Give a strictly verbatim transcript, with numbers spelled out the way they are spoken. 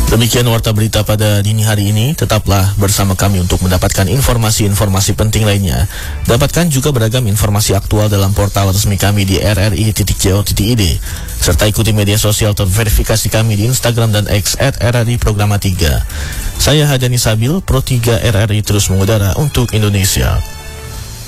Demikian warta berita pada dini hari ini. Tetaplah bersama kami untuk mendapatkan informasi-informasi penting lainnya. Dapatkan juga beragam informasi aktual dalam portal resmi kami di r r i titik co titik i d. Serta ikuti media sosial terverifikasi kami di Instagram dan X at r r i programa tiga. Saya Hadani Sabil, Pro tiga R R I terus mengudara untuk Indonesia.